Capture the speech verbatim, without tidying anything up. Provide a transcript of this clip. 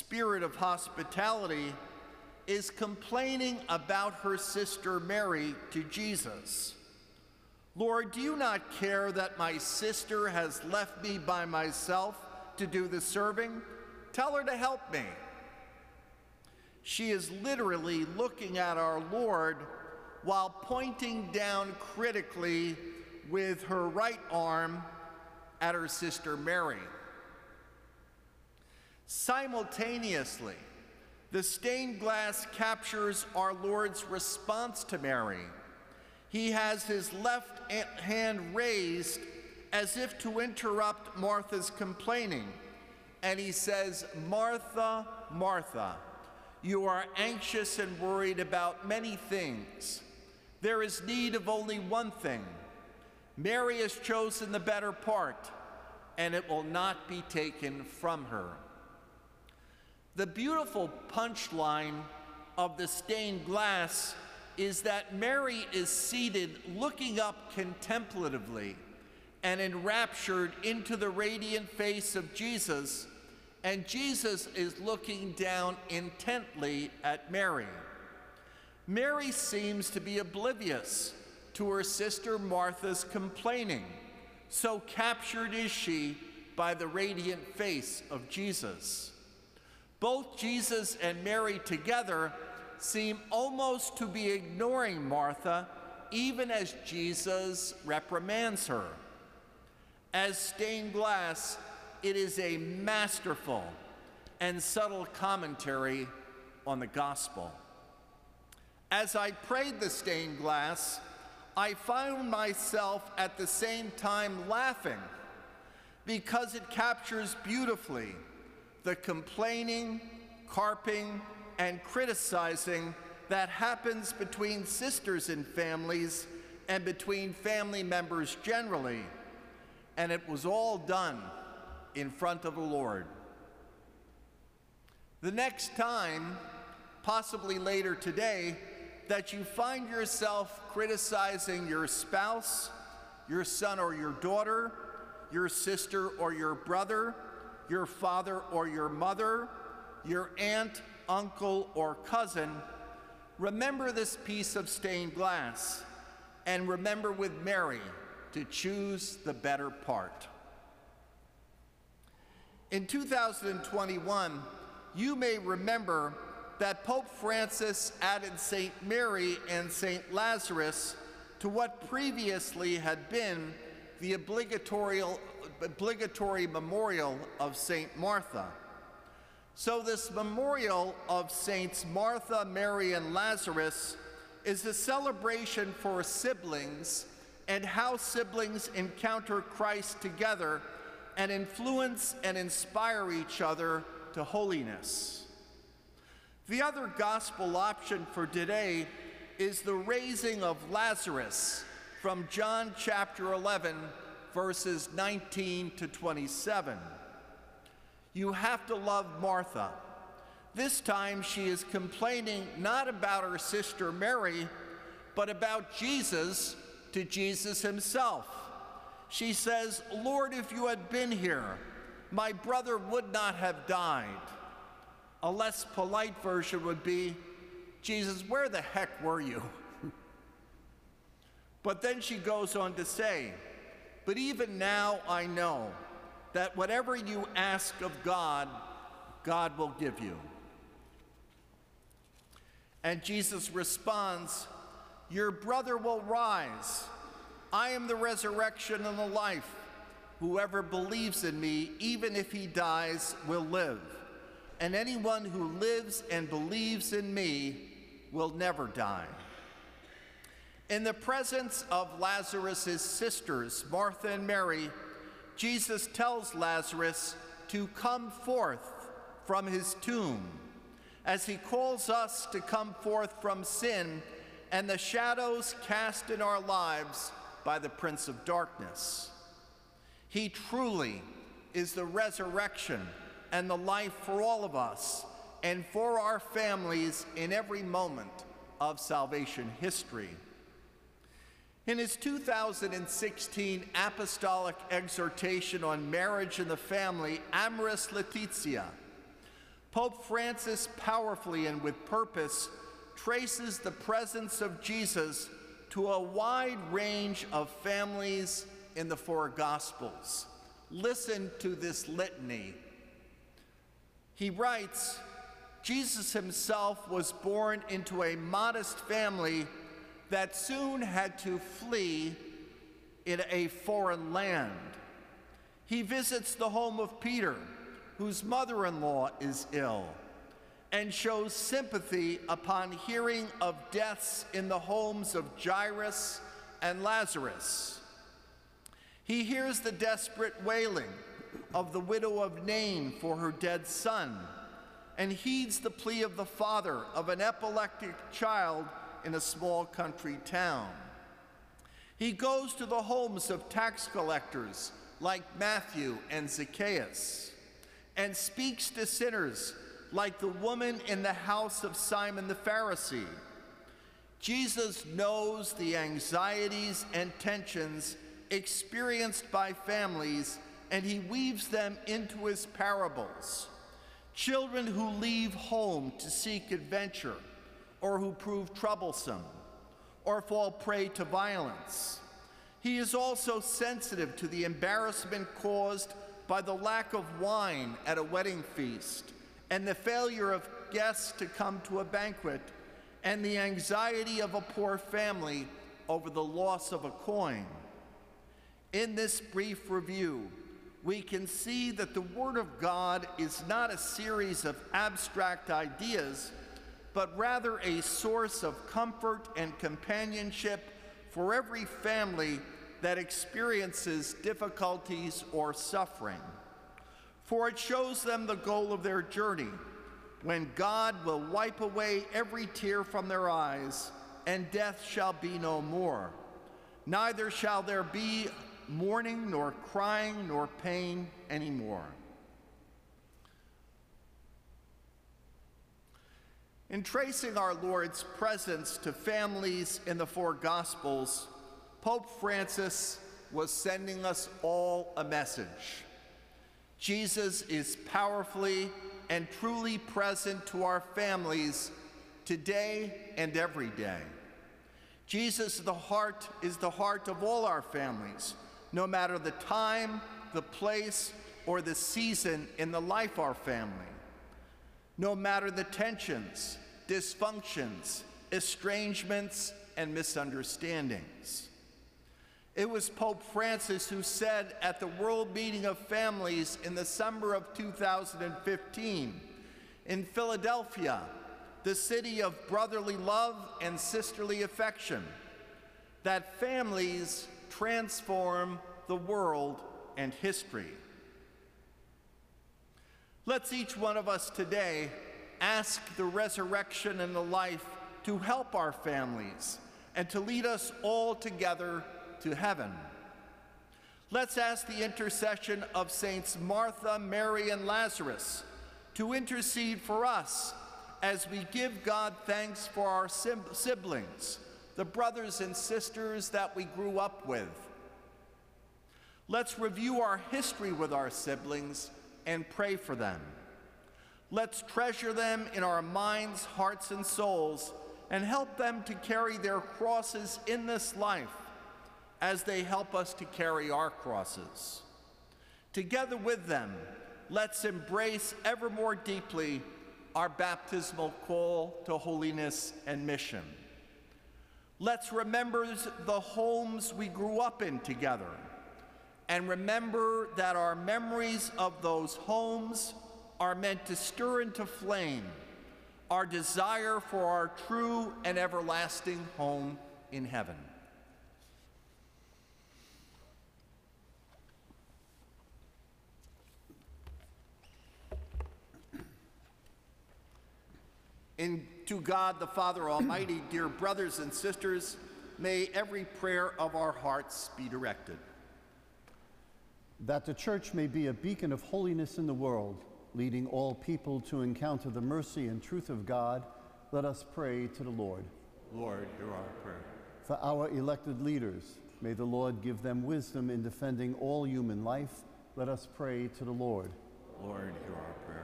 spirit of hospitality, is complaining about her sister Mary to Jesus. "Lord, do you not care that my sister has left me by myself to do the serving? Tell her to help me." She is literally looking at our Lord while pointing down critically with her right arm at her sister Mary. Simultaneously, the stained glass captures our Lord's response to Mary. He has his left hand raised as if to interrupt Martha's complaining, and he says, "Martha, Martha, you are anxious and worried about many things. There is need of only one thing. Mary has chosen the better part, and it will not be taken from her." The beautiful punchline of the stained glass is that Mary is seated looking up contemplatively and enraptured into the radiant face of Jesus, and Jesus is looking down intently at Mary. Mary seems to be oblivious to her sister Martha's complaining, so captured is she by the radiant face of Jesus. Both Jesus and Mary together seem almost to be ignoring Martha, even as Jesus reprimands her. As stained glass, it is a masterful and subtle commentary on the gospel. As I prayed the stained glass, I found myself at the same time laughing because it captures beautifully the complaining, carping, and criticizing that happens between sisters in families and between family members generally, and it was all done in front of the Lord. The next time, possibly later today, that you find yourself criticizing your spouse, your son or your daughter, your sister or your brother, your father or your mother, your aunt, uncle, or cousin, remember this piece of stained glass, and remember with Mary to choose the better part. In two thousand twenty-one, you may remember that Pope Francis added Saint Mary and Saint Lazarus to what previously had been the obligatory, obligatory memorial of Saint Martha. So this memorial of Saints Martha, Mary, and Lazarus is a celebration for siblings and how siblings encounter Christ together and influence and inspire each other to holiness. The other gospel option for today is the raising of Lazarus from John chapter eleven, verses nineteen to twenty-seven. You have to love Martha. This time she is complaining not about her sister Mary, but about Jesus to Jesus himself. She says, "Lord, if you had been here, my brother would not have died." A less polite version would be, "Jesus, where the heck were you?" But then she goes on to say, "But even now I know that whatever you ask of God, God will give you." And Jesus responds, "Your brother will rise. I am the resurrection and the life. Whoever believes in me, even if he dies, will live. And anyone who lives and believes in me will never die." In the presence of Lazarus' sisters, Martha and Mary, Jesus tells Lazarus to come forth from his tomb, as he calls us to come forth from sin and the shadows cast in our lives by the Prince of Darkness. He truly is the resurrection and the life for all of us and for our families in every moment of salvation history. In his two thousand sixteen apostolic exhortation on marriage and the family, Amoris Laetitia, Pope Francis powerfully and with purpose traces the presence of Jesus to a wide range of families in the four Gospels. Listen to this litany. He writes, Jesus himself was born into a modest family that soon had to flee in a foreign land. He visits the home of Peter, whose mother-in-law is ill, and shows sympathy upon hearing of deaths in the homes of Jairus and Lazarus. He hears the desperate wailing of the widow of Nain for her dead son, and heeds the plea of the father of an epileptic child in a small country town. He goes to the homes of tax collectors like Matthew and Zacchaeus, and speaks to sinners like the woman in the house of Simon the Pharisee. Jesus knows the anxieties and tensions experienced by families, and he weaves them into his parables. Children who leave home to seek adventure, or who prove troublesome, or fall prey to violence. He is also sensitive to the embarrassment caused by the lack of wine at a wedding feast, and the failure of guests to come to a banquet, and the anxiety of a poor family over the loss of a coin. In this brief review, we can see that the Word of God is not a series of abstract ideas, but rather a source of comfort and companionship for every family that experiences difficulties or suffering. For it shows them the goal of their journey, when God will wipe away every tear from their eyes, and death shall be no more. Neither shall there be mourning, nor crying, nor pain anymore. In tracing our Lord's presence to families in the four Gospels, Pope Francis was sending us all a message. Jesus is powerfully and truly present to our families today and every day. Jesus, the heart, is the heart of all our families, no matter the time, the place, or the season in the life of our family. No matter the tensions, dysfunctions, estrangements, and misunderstandings. It was Pope Francis who said at the World Meeting of Families in the summer of two thousand fifteen, in Philadelphia, the city of brotherly love and sisterly affection, that families transform the world and history. Let's each one of us today ask the resurrection and the life to help our families and to lead us all together to heaven. Let's ask the intercession of Saints Martha, Mary, and Lazarus to intercede for us as we give God thanks for our siblings, the brothers and sisters that we grew up with. Let's review our history with our siblings and pray for them. Let's treasure them in our minds, hearts, and souls, and help them to carry their crosses in this life as they help us to carry our crosses. Together with them, let's embrace ever more deeply our baptismal call to holiness and mission. Let's remember the homes we grew up in together, and remember that our memories of those homes are meant to stir into flame our desire for our true and everlasting home in heaven. And to God, the Father Almighty, dear brothers and sisters, may every prayer of our hearts be directed. That the Church may be a beacon of holiness in the world, leading all people to encounter the mercy and truth of God, let us pray to the Lord. Lord, hear our prayer. For our elected leaders, may the Lord give them wisdom in defending all human life. Let us pray to the Lord. Lord, hear our prayer.